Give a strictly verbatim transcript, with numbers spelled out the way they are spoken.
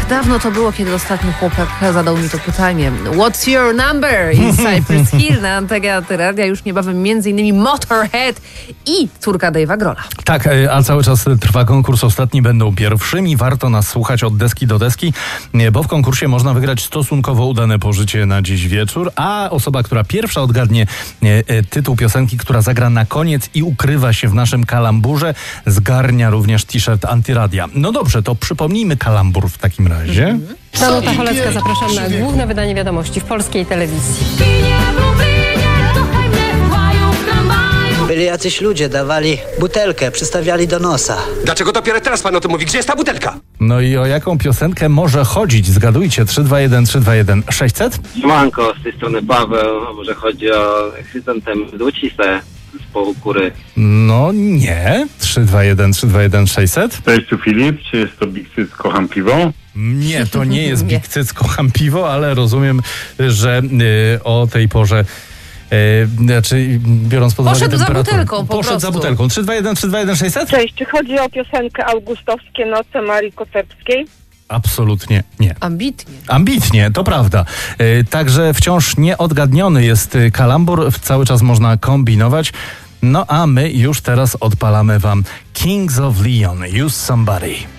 Jak dawno to było, kiedy ostatni chłopak zadał mi to pytanie. What's your number? I Cypress Hill na antenie radia już niebawem między innymi Motorhead i córka Dave'a Grohla. Tak, a cały czas trwa konkurs. Ostatni będą pierwszymi. Warto nas słuchać od deski do deski, bo w konkursie można wygrać stosunkowo udane pożycie na dziś wieczór, a osoba, która pierwsza odgadnie tytuł piosenki, która zagra na koniec i ukrywa się w naszym kalamburze, zgarnia również t-shirt Antyradia. No dobrze, to przypomnijmy kalambur w takim razie. Danuta Cholecka, zapraszam na główne wydanie wiadomości w polskiej telewizji. Byli jacyś ludzie, dawali butelkę, przystawiali do nosa. Dlaczego dopiero teraz pan o tym mówi? Gdzie jest ta butelka? No i o jaką piosenkę może chodzić? Zgadujcie. trzy dwa jeden trzy dwa jeden sześćset. Siemanko, z tej strony Paweł. Może chodzi o chryzantem złociste z połu kury. No nie. trzy dwa jeden trzy dwa jeden sześćset. Cześć, tu Filip. Czy jest to Big Cyc, kocham piwo? Nie, to nie jest Big Cyc, kocham piwo, ale rozumiem, że y, o tej porze Yy, znaczy, biorąc pod uwagę Poszedł za temperaturę. butelką po Poszedł prostu. za butelką. trzy dwa jeden trzy dwa jeden sześćset? Cześć, czy chodzi o piosenkę Augustowskie noce Marii Kotepskiej? Absolutnie nie. Ambitnie. Ambitnie, to prawda. Yy, także wciąż nieodgadniony jest kalambur. Cały czas można kombinować. No a my już teraz odpalamy wam Kings of Leon, Use Somebody.